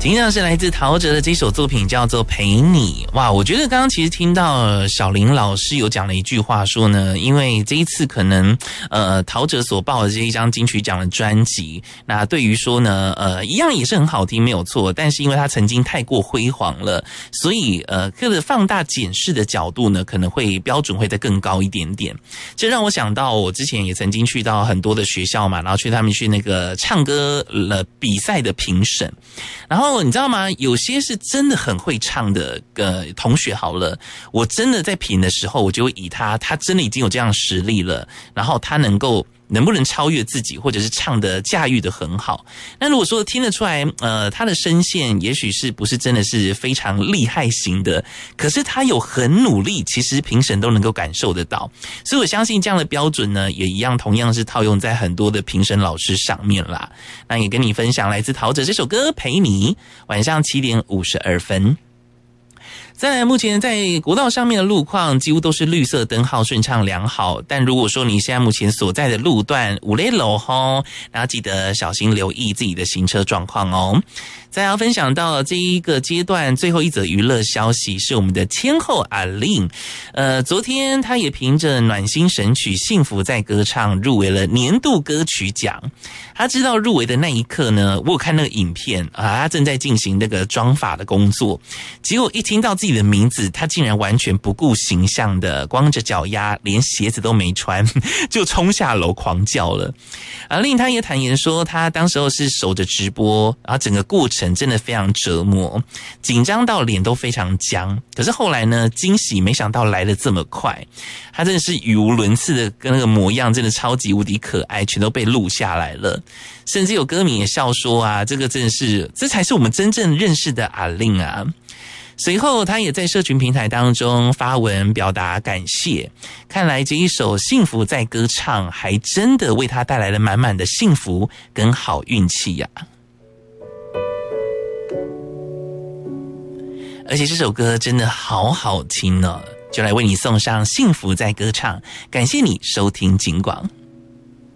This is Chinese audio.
听到是来自陶喆的这首作品叫做《陪你》。哇，我觉得刚刚其实听到小林老师有讲了一句话说呢，因为这一次可能陶喆所报的这一张金曲奖的专辑，那对于说呢一样也是很好听没有错，但是因为它曾经太过辉煌了，所以这个放大检视的角度呢可能会标准会再更高一点点。这让我想到我之前也曾经去到很多的学校嘛，然后他们去那个唱歌比赛的评审，然后你知道吗？有些是真的很会唱的同学好了，我真的在评的时候，我就会以他真的已经有这样实力了，然后他能不能超越自己，或者是唱的驾驭的很好。那如果说听得出来他的声线也许是不是真的是非常厉害型的，可是他有很努力，其实评审都能够感受得到。所以我相信这样的标准呢也一样同样是套用在很多的评审老师上面啦。那也跟你分享来自陶喆这首歌《陪你》，晚上7点52分。再来，目前在国道上面的路况几乎都是绿色灯号顺畅良好，但如果说你现在目前所在的路段5类路吼，然后记得小心留意自己的行车状况哦。再要分享到这一个阶段最后一则娱乐消息是我们的天后阿令，昨天她也凭着暖心神曲《幸福在歌唱》入围了年度歌曲奖。她知道入围的那一刻呢，我有看那个影片啊，她正在进行那个妆发的工作，结果一听到自己的名字，她竟然完全不顾形象的光着脚丫，连鞋子都没穿，就冲下楼狂叫了。阿令她也坦言说，她当时候是守着直播，然后整个过程真的非常折磨，紧张到脸都非常僵。可是后来呢，惊喜没想到来得这么快，她真的是语无伦次的跟那个模样真的超级无敌可爱，全都被录下来了。甚至有歌迷也笑说啊，这个真的是，这才是我们真正认识的阿令啊。随后他也在社群平台当中发文表达感谢，看来这一首《幸福在歌唱》还真的为他带来了满满的幸福跟好运气呀。而且这首歌真的好好听哦，就来为你送上《幸福在歌唱》，感谢你收听警广。